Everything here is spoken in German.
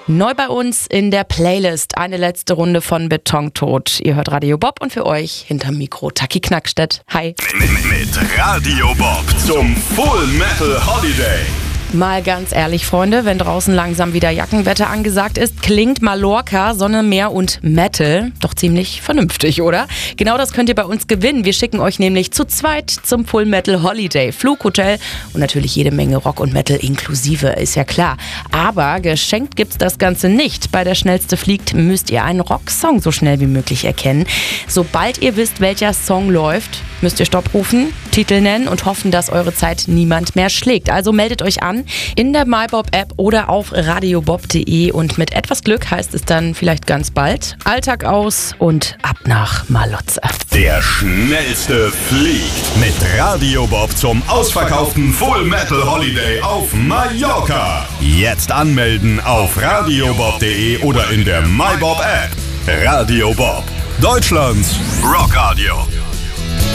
Neu bei uns in der Playlist eine letzte Runde von Betontod. Ihr hört Radio Bob und für euch hinterm Mikro Taki Knackstedt. Hi. Mit Radio Bob zum Full Metal Holiday. Mal ganz ehrlich, Freunde, wenn draußen langsam wieder Jackenwetter angesagt ist, klingt Mallorca, Sonne, Meer und Metal doch ziemlich vernünftig, oder? Genau das könnt ihr bei uns gewinnen. Wir schicken euch nämlich zu zweit zum Full Metal Holiday. Flug, Hotel und natürlich jede Menge Rock und Metal inklusive, ist ja klar. Aber geschenkt gibt's das Ganze nicht. Bei der Schnellste fliegt müsst ihr einen Rocksong so schnell wie möglich erkennen. Sobald ihr wisst, welcher Song läuft, müsst ihr Stopp rufen, Titel nennen und hoffen, dass eure Zeit niemand mehr schlägt. Also meldet euch an in der MyBob-App oder auf radiobob.de und mit etwas Glück heißt es dann vielleicht ganz bald Alltag aus und ab nach Malotze. Der Schnellste fliegt mit Radio Bob zum ausverkauften Full Metal Holiday auf Mallorca. Jetzt anmelden auf radiobob.de oder in der MyBob-App. Radio Bob, Deutschlands Rockradio.